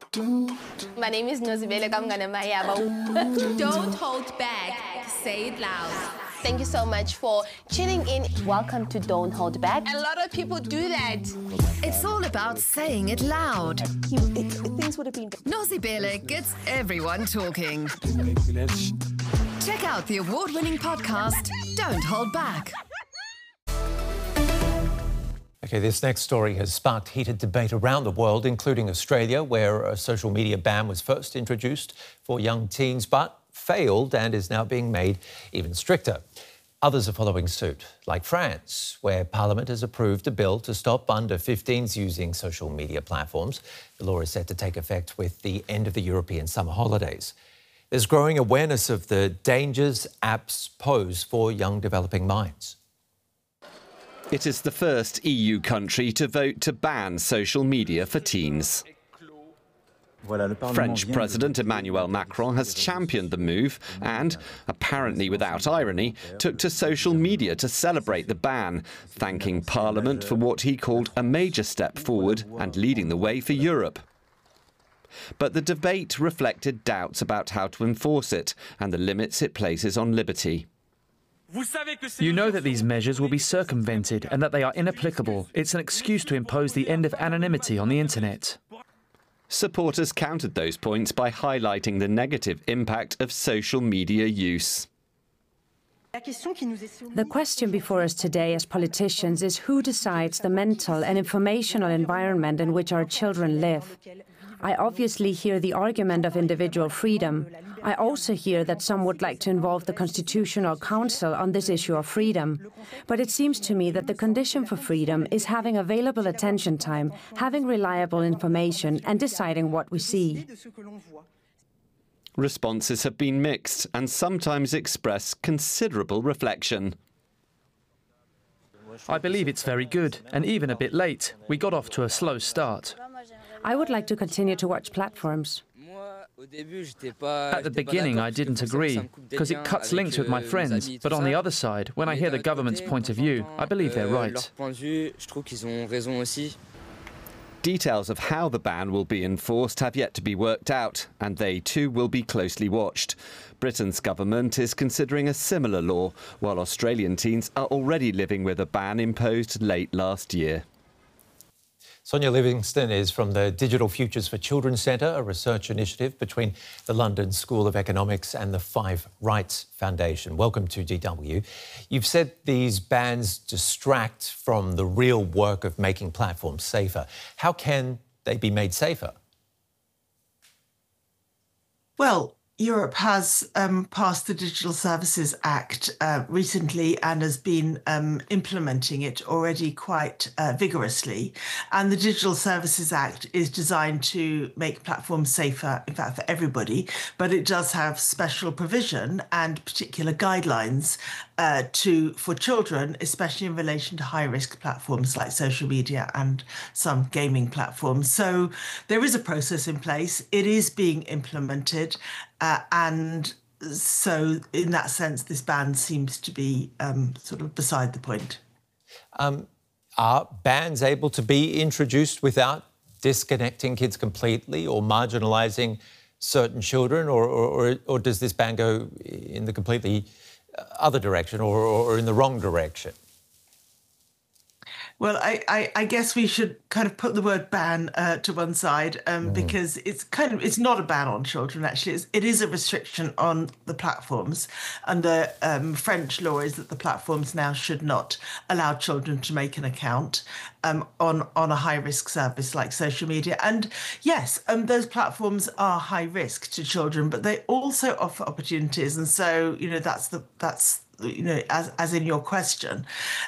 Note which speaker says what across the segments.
Speaker 1: My name is Nozibele Kamganamaya.
Speaker 2: Don't hold back. Say it loud.
Speaker 1: Thank you so much for tuning in. Welcome to Don't Hold Back.
Speaker 2: A lot of people do that. It's all about saying it loud.
Speaker 1: Things would have been...
Speaker 2: Nozibele gets everyone talking. Check out the award-winning podcast, Don't Hold Back.
Speaker 3: Okay, this next story has sparked heated debate around the world, including Australia, where a social media ban was first introduced for young teens, but failed and is now being made even stricter. Others are following suit, like France, where Parliament has approved a bill to stop under-15s using social media platforms. The law is set to take effect with the end of the European summer holidays. There's growing awareness of the dangers apps pose for young developing minds.
Speaker 4: It is the first EU country to vote to ban social media for teens. French President Emmanuel Macron has championed the move and, apparently without irony, took to social media to celebrate the ban, thanking Parliament for what he called a major step forward and leading the way for Europe. But the debate reflected doubts about how to enforce it and the limits it places on liberty.
Speaker 5: You know that these measures will be circumvented and that they are inapplicable. It's an excuse to impose the end of anonymity on the internet.
Speaker 4: Supporters countered those points by highlighting the negative impact of social media use.
Speaker 6: The question before us today as politicians is who decides the mental and informational environment in which our children live. I obviously hear the argument of individual freedom. I also hear that some would like to involve the Constitutional Council on this issue of freedom. But it seems to me that the condition for freedom is having available attention time, having reliable information and deciding what we see.
Speaker 4: Responses have been mixed and sometimes express considerable reflection.
Speaker 5: I believe it's very good and even a bit late. We got off to a slow start.
Speaker 6: I would like to continue to watch platforms.
Speaker 5: At the beginning, I didn't agree, because it cuts links with my friends. But on the other side, when I hear the government's point of view, I believe they're right.
Speaker 4: Details of how the ban will be enforced have yet to be worked out, and they too will be closely watched. Britain's government is considering a similar law, while Australian teens are already living with a ban imposed late last year.
Speaker 3: Sonia Livingston is from the Digital Futures for Children Centre, a research initiative between the London School of Economics and the Five Rights Foundation. Welcome to DW. You've said these bans distract from the real work of making platforms safer. How can they be made safer?
Speaker 7: Well, Europe has passed the Digital Services Act recently and has been implementing it already quite vigorously. And the Digital Services Act is designed to make platforms safer, in fact, for everybody, but it does have special provision and particular guidelines for children, especially in relation to high-risk platforms like social media and some gaming platforms. So there is a process in place. It is being implemented. And so in that sense, this ban seems to be sort of beside the point.
Speaker 3: Are bans able to be introduced without disconnecting kids completely or marginalising certain children, or does this ban go in the completely other direction or in the wrong direction?
Speaker 7: Well, I guess we should kind of put the word ban to one side because it's not a ban on children, actually. It is a restriction on the platforms. Under French law is that the platforms now should not allow children to make an account on a high-risk service like social media. And yes, those platforms are high risk to children, but they also offer opportunities. And so, you know, that's as in your question.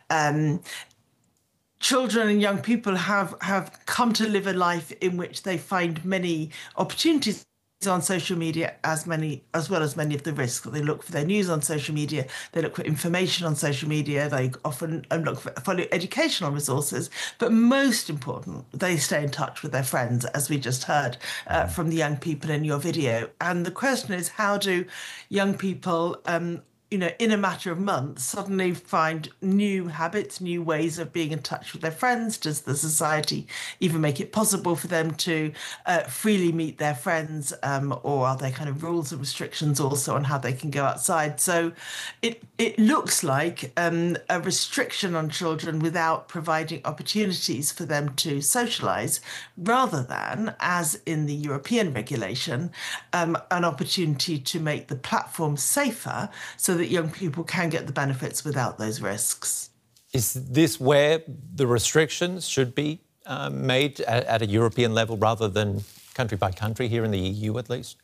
Speaker 7: Children and young people have come to live a life in which they find many opportunities on social media as well as many of the risks. They look for their news on social media, they look for information on social media, they often look for educational resources, but most important, they stay in touch with their friends, as we just heard from the young people in your video. And the question is, how do young people in a matter of months, suddenly find new habits, new ways of being in touch with their friends? Does the society even make it possible for them to freely meet their friends? Or are there kind of rules and restrictions also on how they can go outside? So it looks like a restriction on children without providing opportunities for them to socialise, rather than, as in the European regulation, an opportunity to make the platform safer so that young people can get the benefits without those risks.
Speaker 3: Is this where the restrictions should be made at a European level rather than country by country, here in the EU at least?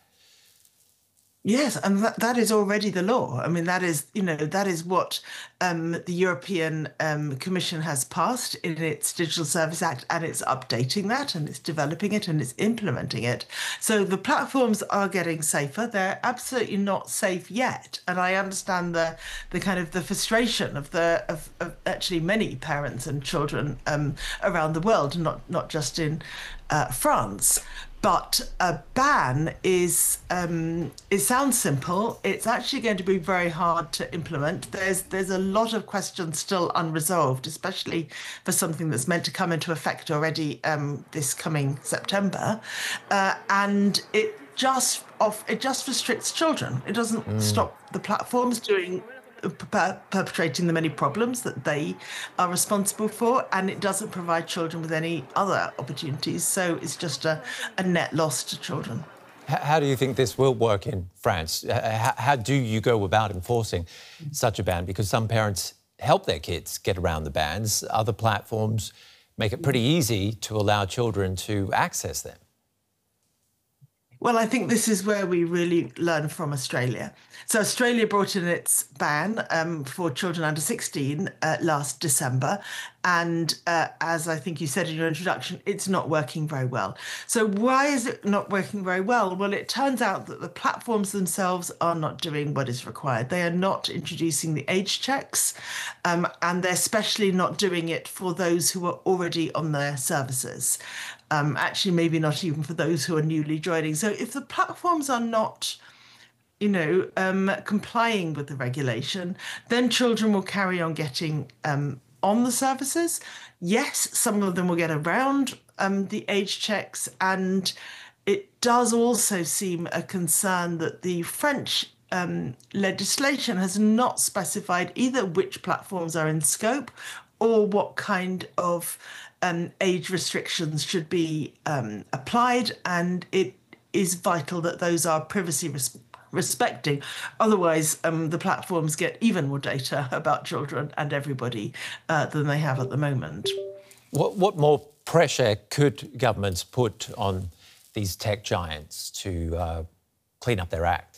Speaker 7: Yes, and that is already the law. I mean, that is what the European Commission has passed in its Digital Service Act, and it's updating that, and it's developing it, and it's implementing it. So the platforms are getting safer. They're absolutely not safe yet, and I understand the kind of the frustration of actually many parents and children around the world, not just in France. But a ban it sounds simple. It's actually going to be very hard to implement. There's a lot of questions still unresolved, especially for something that's meant to come into effect already this coming September, and it just restricts children. It doesn't stop the platforms perpetrating the many problems that they are responsible for, and it doesn't provide children with any other opportunities. So it's just a net loss to children.
Speaker 3: How do you think this will work in France? How do you go about enforcing such a ban? Because some parents help their kids get around the bans. Other platforms make it pretty easy to allow children to access them.
Speaker 7: Well, I think this is where we really learn from Australia. So Australia brought in its ban for children under 16 last December. And as I think you said in your introduction, it's not working very well. So why is it not working very well? Well, it turns out that the platforms themselves are not doing what is required. They are not introducing the age checks, and they're especially not doing it for those who are already on their services. Actually, maybe not even for those who are newly joining. So if the platforms are not, complying with the regulation, then children will carry on getting on the services. Yes, some of them will get around the age checks. And it does also seem a concern that the French legislation has not specified either which platforms are in scope or what kind of age restrictions should be applied, and it is vital that those are privacy respecting. Otherwise, the platforms get even more data about children and everybody than they have at the moment.
Speaker 3: What more pressure could governments put on these tech giants to clean up their act?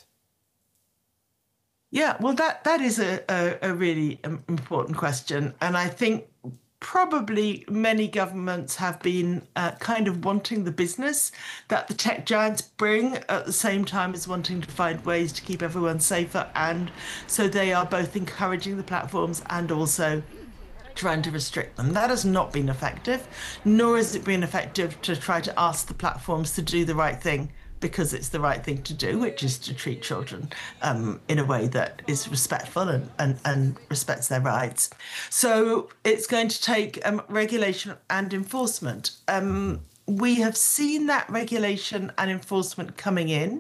Speaker 7: Yeah, well, that is a really important question, and I think probably many governments have been kind of wanting the business that the tech giants bring at the same time as wanting to find ways to keep everyone safer. And so they are both encouraging the platforms and also trying to restrict them. That has not been effective, nor has it been effective to try to ask the platforms to do the right thing, because it's the right thing to do, which is to treat children in a way that is respectful and respects their rights. So it's going to take regulation and enforcement. We have seen that regulation and enforcement coming in.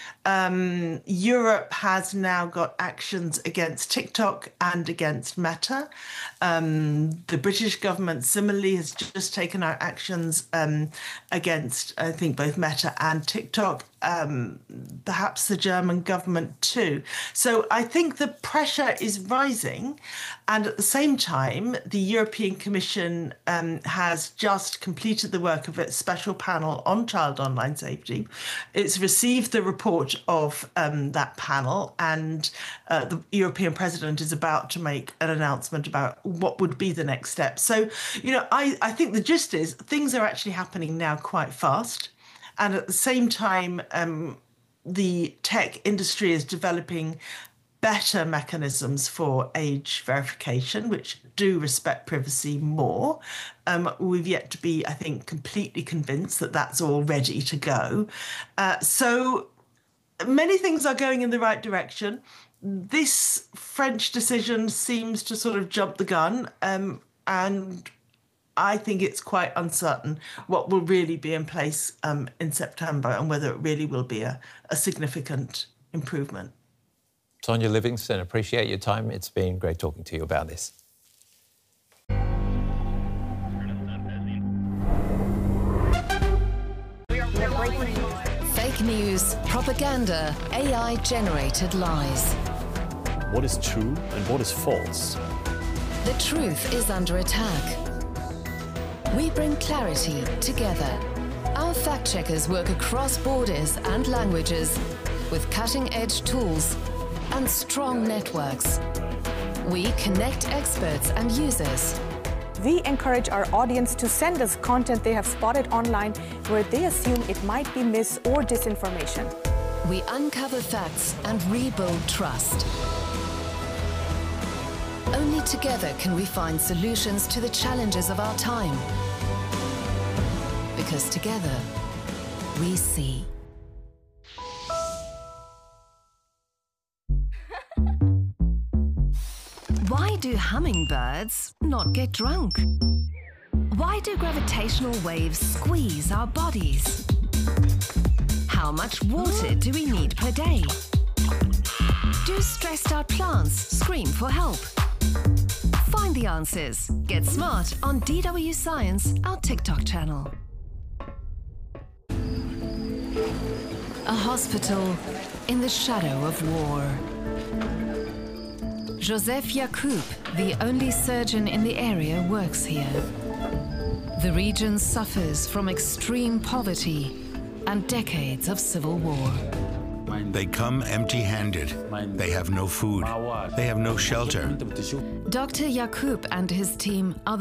Speaker 7: Europe has now got actions against TikTok and against Meta. The British government similarly has just taken out actions against, I think, both Meta and TikTok, perhaps the German government too. So I think the pressure is rising. And at the same time, the European Commission has just completed the work of its special panel on child online safety. It's received the report of that panel, and the European President is about to make an announcement about what would be the next step. So, I think the gist is things are actually happening now quite fast. And at the same time, the tech industry is developing better mechanisms for age verification, which do respect privacy more. We've yet to be, I think, completely convinced that that's all ready to go. So many things are going in the right direction. This French decision seems to sort of jump the gun, and I think it's quite uncertain what will really be in place in September and whether it really will be a significant improvement.
Speaker 3: Sonia Livingston, appreciate your time. It's been great talking to you about this.
Speaker 2: Fake news, propaganda, AI-generated lies.
Speaker 8: What is true and what is false?
Speaker 2: The truth is under attack. We bring clarity together. Our fact-checkers work across borders and languages with cutting-edge tools and strong networks. We connect experts and users.
Speaker 9: We encourage our audience to send us content they have spotted online where they assume it might be mis- or disinformation.
Speaker 2: We uncover facts and rebuild trust. Only together can we find solutions to the challenges of our time. Because together, we see. Why do hummingbirds not get drunk? Why do gravitational waves squeeze our bodies? How much water do we need per day? Do stressed out plants scream for help? Find the answers. Get smart on DW Science, our TikTok channel. A hospital in the shadow of war. Joseph Yacoub, the only surgeon in the area, works here. The region suffers from extreme poverty and decades of civil war.
Speaker 10: They come empty-handed. They have no food. They have no shelter.
Speaker 2: Dr. Yacoub and his team are